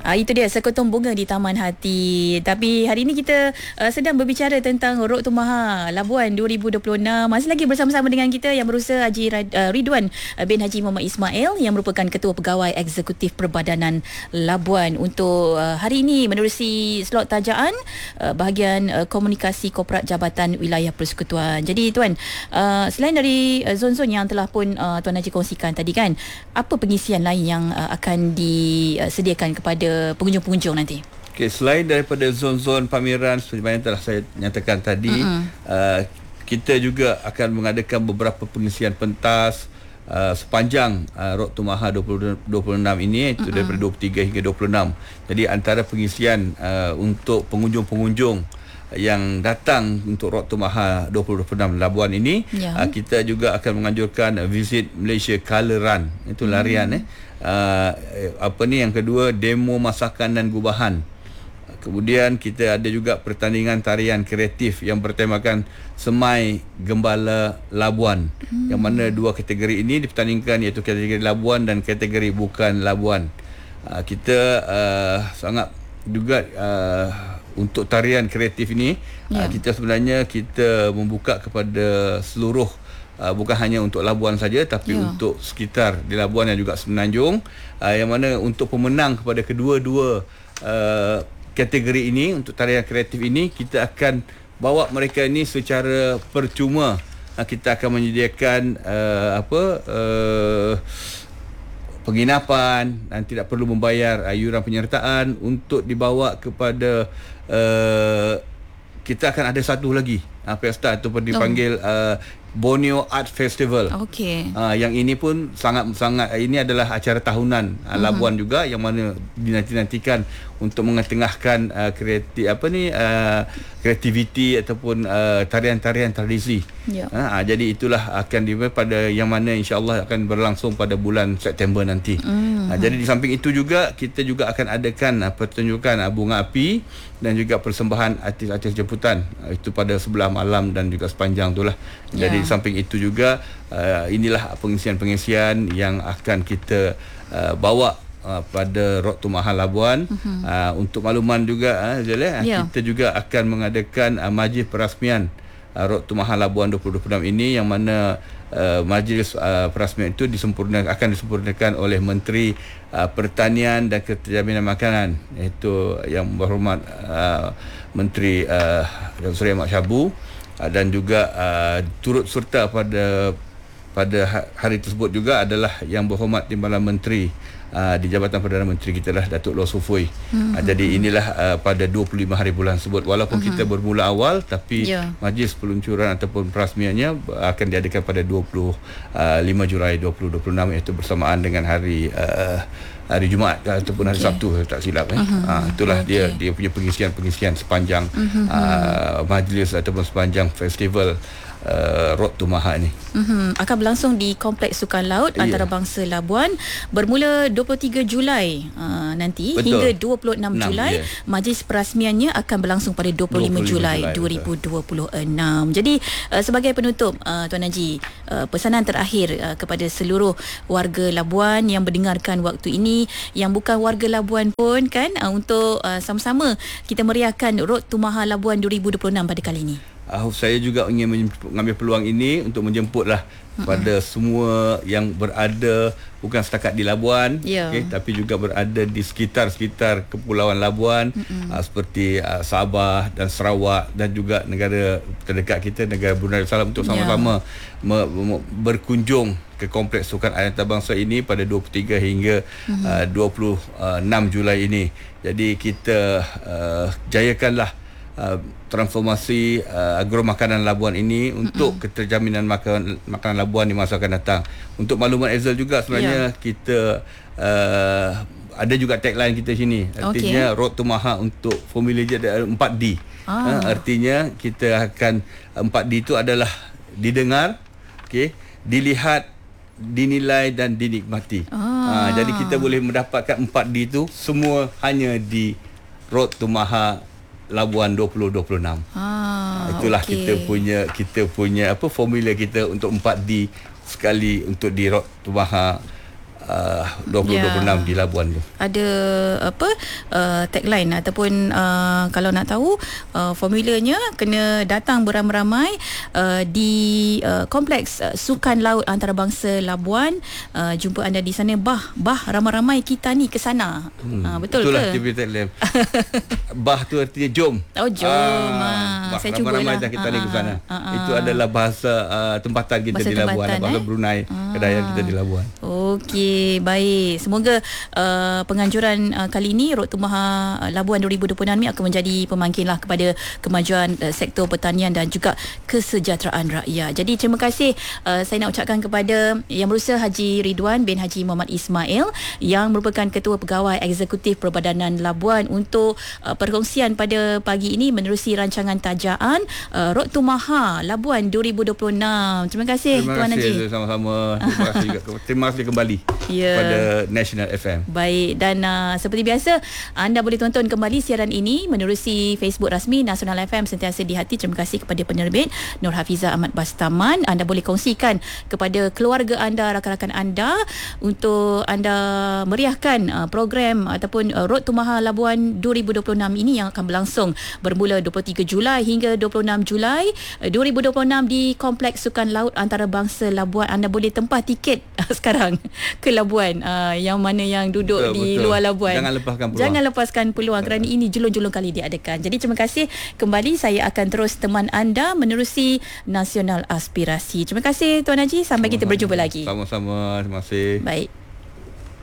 Itu dia sekotong bunga di Taman Hati. Tapi hari ini kita sedang berbicara tentang Road to Maha Labuan 2026. Masih lagi bersama-sama dengan kita yang berusaha Haji Ridwan bin Haji Muhammad Ismail yang merupakan Ketua Pegawai Eksekutif Perbadanan Labuan untuk hari ini menerusi slot tajaan bahagian komunikasi korporat Jabatan Wilayah Persekutuan. Jadi Tuan, selain dari zon-zon yang telah pun Tuan Haji kongsikan tadi kan, apa pengisian lain yang akan disediakan kepada pengunjung-pengunjung nanti? Okay, selain daripada zon-zon pameran seperti yang telah saya nyatakan tadi, kita juga akan mengadakan beberapa pengisian pentas sepanjang Road to Maha 2026 ini, iaitu daripada 23 hingga 26. Jadi antara pengisian untuk pengunjung-pengunjung yang datang untuk Road to Maha 2026 Labuan ini, kita juga akan menganjurkan Visit Malaysia Colour Run, itu larian yang kedua, demo masakan dan gubahan. Kemudian kita ada juga pertandingan tarian kreatif yang bertemakan Semai Gembala Labuan, yang mana dua kategori ini dipertandingkan, iaitu kategori Labuan dan kategori bukan Labuan. Kita sangat juga untuk tarian kreatif ini, kita sebenarnya kita membuka kepada seluruh, bukan hanya untuk Labuan saja, tapi untuk sekitar di Labuan dan juga Semenanjung, yang mana untuk pemenang kepada kedua-dua kategori ini, untuk tarian kreatif ini, kita akan bawa mereka ini secara percuma. Kita akan menyediakan penginapan dan tidak perlu membayar iuran penyertaan untuk dibawa kepada kita akan ada satu lagi pesta ataupun dipanggil Borneo Art Festival. Yang ini pun sangat ini adalah acara tahunan Labuan juga, yang mana dinanti-nantikan untuk mengetengahkan kreativiti ataupun tarian-tarian tradisi. Jadi itulah akan pada yang mana insya-Allah akan berlangsung pada bulan September nanti. Jadi di samping itu juga kita juga akan adakan pertunjukan bunga api dan juga persembahan artis-artis jemputan, itu pada sebelah malam dan juga sepanjang itulah. Jadi di samping itu juga inilah pengisian-pengisian yang akan kita bawa pada Road to Maha Labuan. Untuk makluman juga kita juga akan mengadakan majlis perasmian Road to Maha Labuan 2026 ini, yang mana majlis perasmian itu akan disempurnakan oleh Menteri Pertanian dan Kejaminan Makanan, iaitu yang berhormat Menteri Dr. Seri Ahmad Syabu, dan juga turut serta pada hari tersebut juga adalah yang berhormat Timbalan Menteri di Jabatan Perdana Menteri kita lah, Datuk Loh Sufui. Jadi inilah pada 25 hari bulan tersebut, walaupun kita bermula awal, tapi majlis peluncuran ataupun perasmiannya akan diadakan pada 25 Julai 2026, iaitu bersamaan dengan hari Jumaat ataupun hari Sabtu, tak silap. Itulah dia punya pengisian sepanjang majlis ataupun sepanjang festival Road to Maha ni. Akan berlangsung di Kompleks Sukan Laut Antarabangsa Labuan bermula 23 Julai nanti. Betul. Hingga 26 Julai. Majlis perasmiannya akan berlangsung pada 25 Julai 2026. Jadi sebagai penutup, Tuan Haji, pesanan terakhir kepada seluruh warga Labuan yang mendengarkan waktu ini, yang bukan warga Labuan pun kan, untuk sama-sama kita meriahkan Road to Maha Labuan 2026 pada kali ini. Saya juga ingin mengambil peluang ini untuk menjemputlah pada semua yang berada bukan setakat di Labuan, tapi juga berada di sekitar Kepulauan Labuan, seperti Sabah dan Sarawak, dan juga negara terdekat kita, negara Brunei Darussalam, untuk sama-sama berkunjung ke Kompleks Sukan Antarabangsa ini pada 23 hingga 26 Julai ini. Jadi kita jayakanlah transformasi agro makanan Labuan ini untuk keterjaminan makanan Labuan di masa akan datang. Untuk maklumat Ezal juga, sebenarnya kita ada juga tagline kita sini, artinya Road to Maha untuk formula je ada 4D. Artinya kita akan 4D itu adalah didengar, dilihat, dinilai dan dinikmati. Jadi kita boleh mendapatkan 4D itu semua hanya di Road to Maha Labuan 2026. Itulah kita punya formula kita untuk 4D sekali untuk di Road to Maha 2026 di Labuan tu. Ada apa tagline ataupun kalau nak tahu formulanya kena datang beramai-ramai di kompleks sukan laut antarabangsa Labuan. Jumpa anda di sana. Bah ramai-ramai kita ni ke sana. Betul itulah ke? Itulah tagline. Bah tu artinya jom. Oh jom. Bah, Saya ramai-ramai cubalah. kita ni ke sana. Itu adalah bahasa tempatan kita Bahasa di Labuan, bahasa Brunei, kedaya kita di Labuan. Okey, baik. Semoga penganjuran kali ini Rot Tumaha Labuan 2026 ni akan menjadi pemangkinlah kepada kemajuan sektor pertanian dan juga kesejahteraan rakyat. Jadi terima kasih saya nak ucapkan kepada Yang Berusaha Haji Ridwan bin Haji Muhammad Ismail yang merupakan Ketua Pegawai Eksekutif Perbadanan Labuan untuk perkongsian pada pagi ini menerusi rancangan tajaan Rot Tumaha Labuan 2026. Terima kasih Tuan Haji. Terima kasih sama-sama. Terima kasih juga. Terima kasih kembali pada National FM. Baik, dan seperti biasa anda boleh tonton kembali siaran ini menerusi Facebook rasmi Nasional FM Sentiasa di Hati. Terima kasih kepada penerbit Nur Hafizah Ahmad Bastaman. Anda boleh kongsikan kepada keluarga anda, rakan-rakan anda untuk anda meriahkan program ataupun Rot Tumaha Labuan 2026 ini yang akan berlangsung bermula 23 Julai hingga 26 Julai 2026 di Kompleks Sukan Laut Antarabangsa Labuan. Anda boleh tempah tiket sekarang ke Labuan, yang mana yang duduk di luar Labuan. Jangan lepaskan peluang kerana ini julung-julung kali diadakan. Jadi terima kasih kembali. Saya akan terus teman anda menerusi Nasional Aspirasi. Terima kasih Tuan Haji. Sampai kita berjumpa lagi. Sama-sama. Terima kasih. Baik.